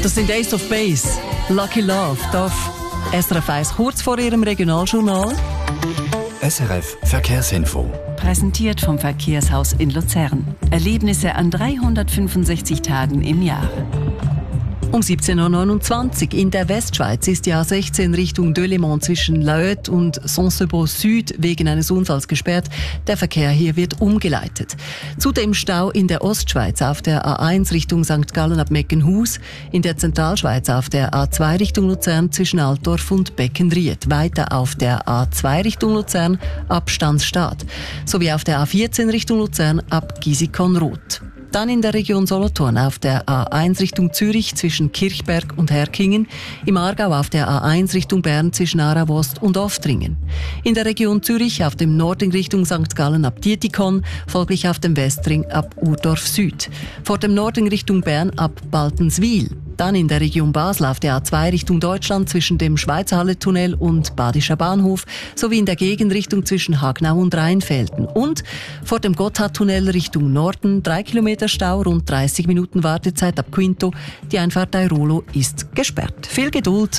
Das sind Ace of Base, Lucky Love, auf SRF 1 kurz vor ihrem Regionaljournal. SRF Verkehrsinfo. Präsentiert vom Verkehrshaus in Luzern. Erlebnisse an 365 Tagen im Jahr. Um 17.29 Uhr in der Westschweiz ist die A16 Richtung Delémont zwischen Laeuth und Saint-Sebeau Süd wegen eines Unfalls gesperrt. Der Verkehr hier wird umgeleitet. Zudem Stau in der Ostschweiz auf der A1 Richtung St. Gallen ab Meckenhus, in der Zentralschweiz auf der A2 Richtung Luzern zwischen Altdorf und Beckenried, weiter auf der A2 Richtung Luzern ab Stanzstadt, sowie auf der A14 Richtung Luzern ab Gisikon-Roth. Dann in der Region Solothurn auf der A1 Richtung Zürich zwischen Kirchberg und Herkingen, im Aargau auf der A1 Richtung Bern zwischen Aarau-Ost und Oftringen. In der Region Zürich auf dem Nordring Richtung St. Gallen ab Dietikon, folglich auf dem Westring ab Urdorf Süd. Vor dem Nordring Richtung Bern ab Baltenswil. Dann in der Region Basel auf der A2 Richtung Deutschland zwischen dem Schweizerhalle-Tunnel und Badischer Bahnhof sowie in der Gegenrichtung zwischen Hagnau und Rheinfelden. Und vor dem Gotthardtunnel Richtung Norden 3 Kilometer Stau, rund 30 Minuten Wartezeit ab Quinto. Die Einfahrt Airolo ist gesperrt. Viel Geduld!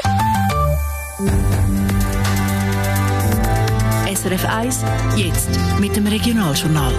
SRF 1, jetzt mit dem Regionaljournal.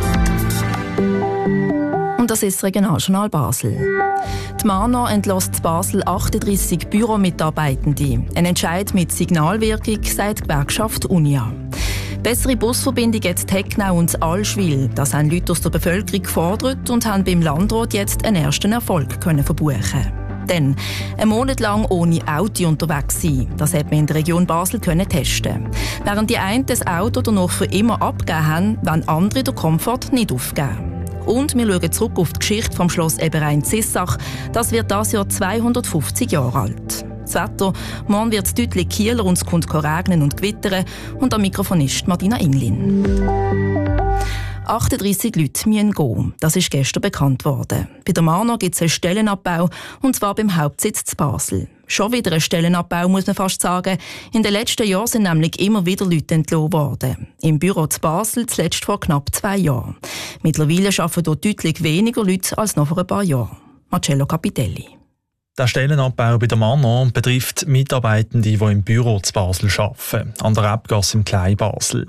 Und das ist das Regionaljournal Basel. Die Mana entlässt in Basel 38 Büromitarbeitende. Ein Entscheid mit Signalwirkung, sagt die Gewerkschaft Unia. Bessere Busverbindungen in Tecknau und Allschwil, das haben Leute aus der Bevölkerung gefordert und haben beim Landrat jetzt einen ersten Erfolg verbuchen. Denn einen Monat lang ohne Auto unterwegs sein, das hat man in der Region Basel testen. Während die einen das Auto danach für immer abgegeben haben, wollen andere den Komfort nicht aufgeben. Und wir schauen zurück auf die Geschichte vom Schloss Eberein-Zissach. Das wird dieses Jahr 250 Jahre alt. Das Wetter, morgen wird es deutlich kühler und es kommt regnen und gewittern. Und am Mikrofon ist Martina Inglin. 38 Leute müssen gehen. Das ist gestern bekannt worden. Bei der Mana gibt es einen Stellenabbau, und zwar beim Hauptsitz zu Basel. Schon wieder ein Stellenabbau, muss man fast sagen. In den letzten Jahren sind nämlich immer wieder Leute entlassen worden. Im Büro zu Basel zuletzt vor knapp 2 Jahren. Mittlerweile arbeiten dort deutlich weniger Leute als noch vor ein paar Jahren. Marcello Capitelli. Der Stellenabbau bei der Mana betrifft Mitarbeitende, die im Büro zu Basel arbeiten, an der Rebgasse im Kleinbasel.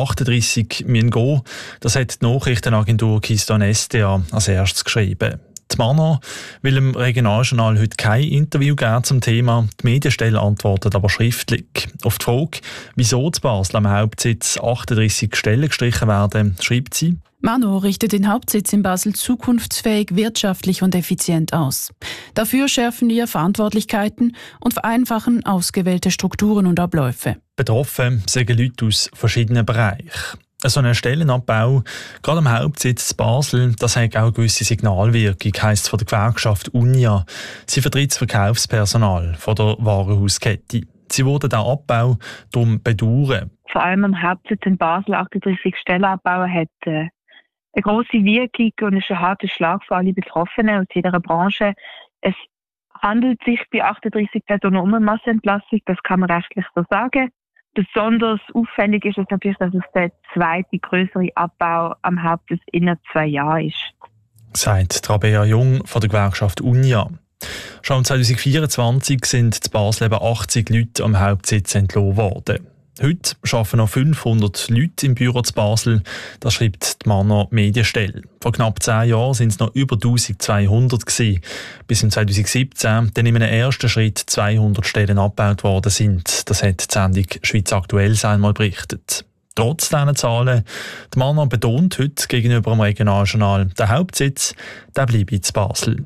38 müssen gehen. Das hat die Nachrichtenagentur Keystone SDA als erstes geschrieben. Die Mana will im Regionaljournal heute kein Interview geben zum Thema. Die Medienstelle antwortet aber schriftlich. Auf die Frage, wieso zu Basel am Hauptsitz 38 Stellen gestrichen werden, schreibt sie: Mana richtet den Hauptsitz in Basel zukunftsfähig, wirtschaftlich und effizient aus. Dafür schärfen wir Verantwortlichkeiten und vereinfachen ausgewählte Strukturen und Abläufe. Betroffen sind Leute aus verschiedenen Bereichen. So ein Stellenabbau, gerade am Hauptsitz Basel, das hat auch eine gewisse Signalwirkung, heisst es von der Gewerkschaft Unia. Sie vertritt das Verkaufspersonal von der Warenhauskette. Sie wurde den Abbau darum bedauern. Vor allem am Hauptsitz in Basel 38 Stellen abbauen hat eine grosse Wirkung und ist ein harter Schlag für alle Betroffenen aus jeder Branche. Es handelt sich bei 38 Personen um eine Massenentlassung, das kann man rechtlich so sagen. Besonders auffällig ist es natürlich, dass es der zweite größere Abbau am Hauptsitz innerhalb 2 Jahren ist. Sagt Rabea Jung von der Gewerkschaft Unia. Schon 2024 sind in Basel eben 80 Leute am Hauptsitz entlassen worden. Heute arbeiten noch 500 Leute im Büro zu Basel. Das schreibt die Mana Medienstelle. Vor knapp 10 Jahren sind es noch über 1200 gewesen. Bis im 2017 dann in einem ersten Schritt 200 Stellen abgebaut worden sind. Das hat die Sendung «Schweiz aktuell» einmal berichtet. Trotz diesen Zahlen, die Mana betont heute gegenüber dem Regionaljournal, der Hauptsitz, der bleibe in Basel.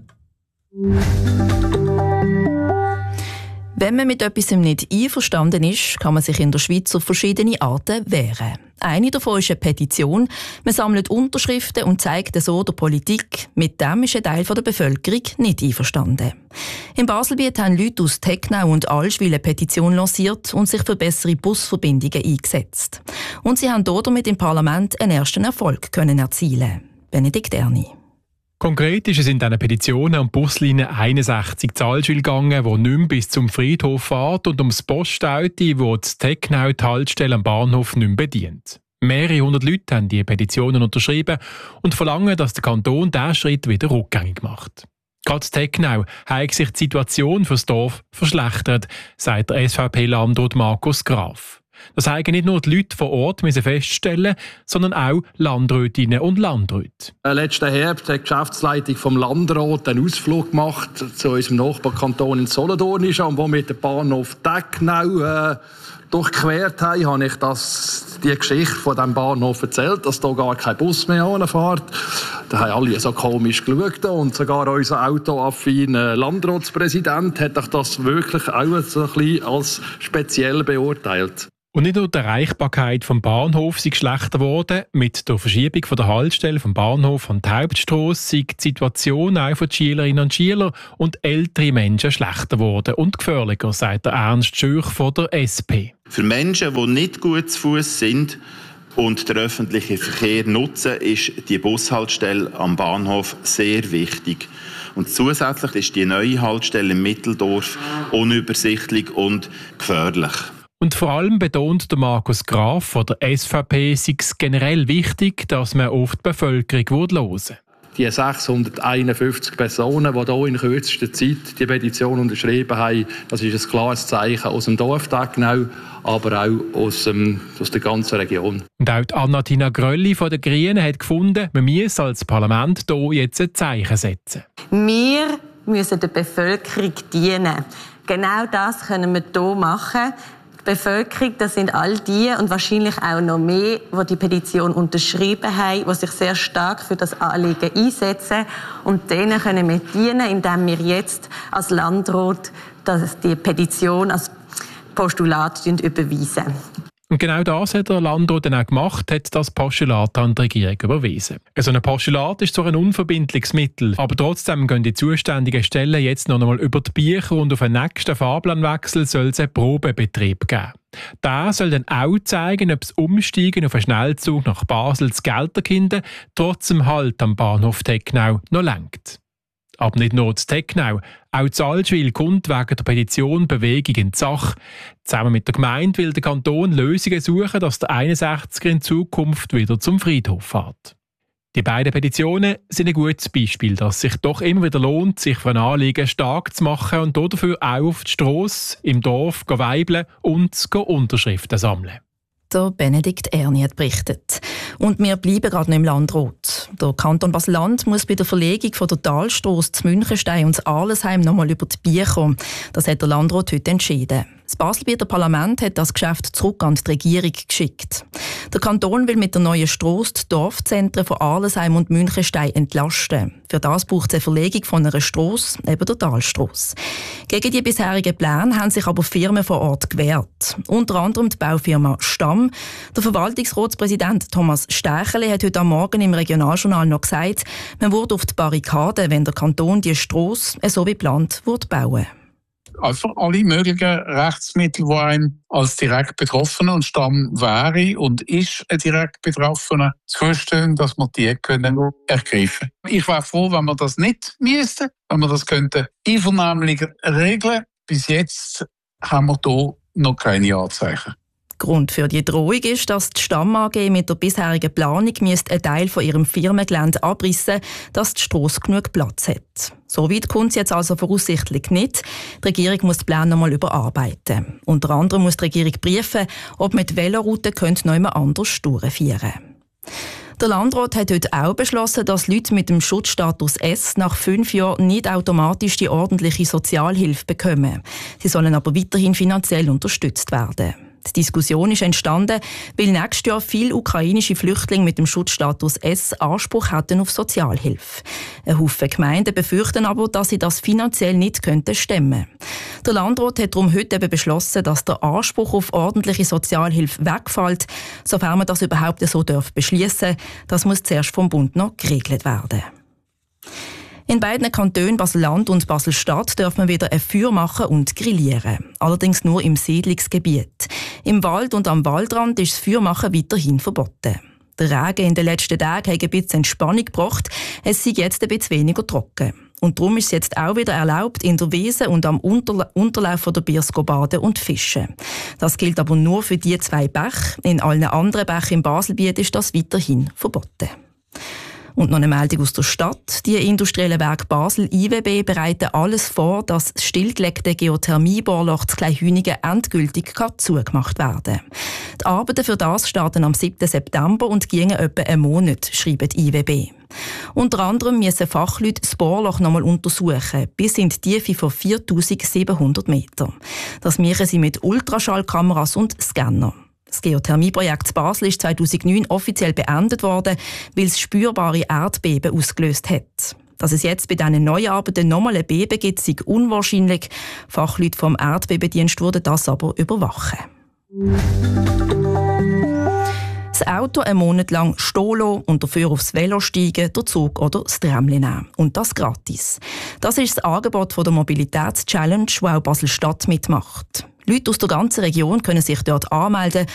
Wenn man mit etwas nicht einverstanden ist, kann man sich in der Schweiz auf verschiedene Arten wehren. Eine davon ist eine Petition. Man sammelt Unterschriften und zeigt so der Politik, mit dem ist ein Teil der Bevölkerung nicht einverstanden. Im Baselbiet haben Leute aus Tecknau und Allschwil eine Petition lanciert und sich für bessere Busverbindungen eingesetzt. Und sie haben damit im Parlament einen ersten Erfolg erzielen. Benedikt Erni. Konkret ist es in diesen Petitionen um die Buslinie 61 zu Allschwil gegangen, die nicht mehr bis zum Friedhof fährt, und ums Postauto, wo die Tecknau die Haltestelle am Bahnhof nicht mehr bedient. Mehrere hundert Leute haben die Petitionen unterschrieben und verlangen, dass der Kanton diesen Schritt wieder rückgängig macht. Gerade Tecknau hat sich die Situation für das Dorf verschlechtert, sagt der SVP-Landrat Markus Graf. Das haben nicht nur die Leute vor Ort feststellen, sondern auch Landrätinnen und Landräte. Letzten Herbst hat die Geschäftsleitung vom Landrat einen Ausflug gemacht zu unserem Nachbarkanton in Solothurn, und wo wir den Bahnhof Tecknau durchquert haben, habe ich die Geschichte von diesem Bahnhof erzählt, dass da gar kein Bus mehr anfährt. Da haben alle so komisch geschaut und sogar unser autoaffiner Landratspräsident hat das wirklich auch so ein bisschen als speziell beurteilt. Und nicht nur die Erreichbarkeit vom Bahnhof sei schlechter geworden, mit der Verschiebung von der Haltestelle vom Bahnhof an die Hauptstrasse sei die Situation auch für die Schülerinnen und Schüler und ältere Menschen schlechter geworden und gefährlicher, sagt der Ernst Schürch von der SP. Für Menschen, die nicht gut zu Fuß sind und den öffentlichen Verkehr nutzen, ist die Bushaltestelle am Bahnhof sehr wichtig. Und zusätzlich ist die neue Haltestelle im Mitteldorf unübersichtlich und gefährlich. Und vor allem betont der Markus Graf von der SVP, sei es generell wichtig, dass man auf die Bevölkerung hören würde. Die 651 Personen, die hier in kürzester Zeit die Petition unterschrieben haben, das ist ein klares Zeichen aus dem Dorf Tecknau, aber auch aus der ganzen Region. Und auch Anna-Tina Grölli von den Grünen hat gefunden, man müsse als Parlament hier jetzt ein Zeichen setzen. Wir müssen der Bevölkerung dienen. Genau das können wir hier machen. Die Bevölkerung, das sind all die und wahrscheinlich auch noch mehr, die die Petition unterschrieben haben, die sich sehr stark für das Anliegen einsetzen. Und denen können wir dienen, indem wir jetzt als Landrat die Petition als Postulat überweisen. Und genau das hat der Landrat dann auch gemacht, hat das Postulat an die Regierung überwiesen. So ein Postulat ist zwar ein unverbindliches Mittel, aber trotzdem gehen die zuständigen Stellen jetzt noch einmal über die Bücher und auf den nächsten Fahrplanwechsel soll es einen Probebetrieb geben. Der soll dann auch zeigen, ob das Umsteigen auf einen Schnellzug nach Basel zu Gelterkinden trotz dem Halt am Bahnhof Tecknau noch reicht. Aber nicht nur zu Tecknau, auch zu Allschwil kommt wegen der Petition Bewegung in die Sache. Zusammen mit der Gemeinde will der Kanton Lösungen suchen, dass der 61er in Zukunft wieder zum Friedhof fährt. Die beiden Petitionen sind ein gutes Beispiel, dass es sich doch immer wieder lohnt, sich für ein Anliegen stark zu machen und dafür auch auf die Strasse im Dorf weibeln und Unterschriften sammeln. Der Benedikt Erni hat berichtet. Und wir bleiben gerade noch im Landrat. Der Kanton Basel-Land muss bei der Verlegung von der Talstrasse zu Münchenstein und zu Arlesheim noch mal über die Bücher kommen. Das hat der Landrat heute entschieden. Das Baselbieter Parlament hat das Geschäft zurück an die Regierung geschickt. Der Kanton will mit der neuen Strasse die Dorfzentren von Arlesheim und Münchenstein entlasten. Für das braucht es eine Verlegung von einer Strasse, eben der Talstrasse. Gegen die bisherigen Pläne haben sich aber Firmen vor Ort gewehrt. Unter anderem die Baufirma Stamm. Der Verwaltungsratspräsident Thomas Steicheli hat heute am Morgen im Regionaljournal noch gesagt, man würde auf die Barrikaden, wenn der Kanton die Strasse so wie geplant bauen. Einfach alle möglichen Rechtsmittel, die einem als direkt Betroffener und Stamm wäre und ist ein direkt Betroffener, zustehen, dass wir die können ergreifen. Ich wäre froh, wenn wir das nicht müssten, wenn wir das könnten einvernehmlich regeln. Bis jetzt haben wir hier noch keine Anzeichen. Grund für die Drohung ist, dass die Stamm AG mit der bisherigen Planung einen Teil von ihrem Firmengelände abrissen, dass die Strasse genug Platz hat. So weit kommt es jetzt also voraussichtlich nicht. Die Regierung muss die Pläne noch mal überarbeiten. Unter anderem muss die Regierung prüfen, ob man die Veloroute noch jemand anders durchführen könnte. Der Landrat hat heute auch beschlossen, dass Leute mit dem Schutzstatus S nach 5 Jahren nicht automatisch die ordentliche Sozialhilfe bekommen. Sie sollen aber weiterhin finanziell unterstützt werden. Die Diskussion ist entstanden, weil nächstes Jahr viele ukrainische Flüchtlinge mit dem Schutzstatus S Anspruch hatten auf Sozialhilfe. Ein Haufen Gemeinden befürchten aber, dass sie das finanziell nicht stemmen könnten. Der Landrat hat darum heute beschlossen, dass der Anspruch auf ordentliche Sozialhilfe wegfällt, sofern man das überhaupt so beschließen darf. Das muss zuerst vom Bund noch geregelt werden. In beiden Kantonen Basel-Land und Basel-Stadt darf man wieder ein Feuer machen und grillieren. Allerdings nur im Siedlungsgebiet. Im Wald und am Waldrand ist das Feuermachen weiterhin verboten. Der Regen in den letzten Tagen hat ein bisschen Entspannung gebracht. Es sei jetzt ein bisschen weniger trocken. Und darum ist es jetzt auch wieder erlaubt, in der Wiese und am Unterlauf der Biers zu baden und fischen. Das gilt aber nur für die 2 Bäche. In allen anderen Bächen im Baselbiet ist das weiterhin verboten. Und noch eine Meldung aus der Stadt. Die industriellen Werke Basel IWB bereiten alles vor, dass das stillgelegte Geothermiebohrloch zu Kleinhünigen endgültig zugemacht werden kann. Die Arbeiten für das starten am 7. September und gehen etwa einen Monat, schreibt die IWB. Unter anderem müssen Fachleute das Bohrloch nochmal untersuchen, bis in die Tiefe von 4700 Meter. Das machen sie mit Ultraschallkameras und Scanner. Das Geothermieprojekt Basel ist 2009 offiziell beendet worden, weil es spürbare Erdbeben ausgelöst hat. Dass es jetzt bei diesen Neuarbeiten nochmal ein Beben gibt, sei unwahrscheinlich. Fachleute vom Erdbebendienst würden das aber überwachen. Das Auto einen Monat lang stehen lassen und dafür aufs Velo steigen, den Zug oder das Tramli nehmen. Und das gratis. Das ist das Angebot der Mobilitäts-Challenge, die auch Basel-Stadt mitmacht. Leute aus der ganzen Region können sich dort anmelden